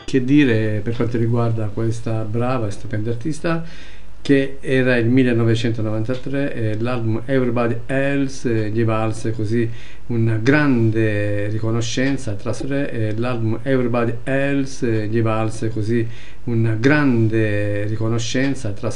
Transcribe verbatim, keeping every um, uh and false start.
che dire per quanto riguarda questa brava e stupenda artista, che era il millenovecentonovantatré e l'album Everybody Else eh, gli valse così una grande riconoscenza tra e l'album Everybody Else eh, gli valse così una grande riconoscenza tra